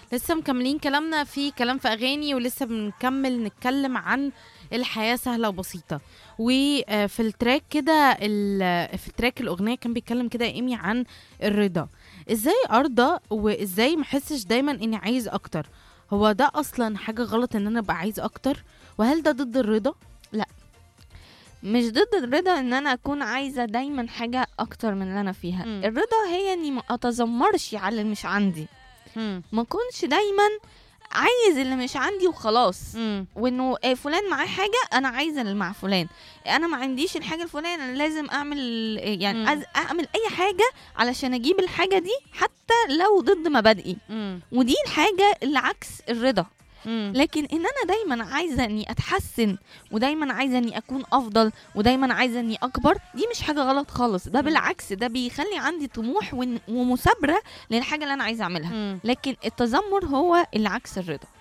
لسه مكملين كلامنا في كلام في أغاني، ولسه بنكمل نتكلم عن الحياة سهلة وبسيطة. وفي التراك كده في التراك الأغنية كان بيتكلم كده إيمي عن الرضا، إزاي أرضى وإزاي محسش دايما إني عايز أكتر. هو ده أصلا حاجة غلط إن أنا أبقى عايز أكتر؟ وهل ده ضد الرضا؟ مش ضد الرضا ان انا اكون عايزة دايما حاجة اكتر من اللي انا فيها. الرضا هي اني ما اتذمرش على اللي مش عندي، ما اكونش دايما عايز اللي مش عندي وخلاص. وانه فلان معاه حاجة انا عايزة اللي مع فلان، انا ما عنديش الحاجة الفلانية انا لازم اعمل يعني اعمل اي حاجة علشان اجيب الحاجة دي حتى لو ضد مبادئي. ودي الحاجة اللي عكس الرضا. لكن ان انا دايما عايزه اني اتحسن، ودايما عايزه اني اكون افضل، ودايما عايزه اني اكبر، دي مش حاجه غلط خالص. ده بالعكس، ده بيخلي عندي طموح ومثابره للحاجه اللي انا عايزه اعملها. لكن التذمر هو اللي عكس الرضا.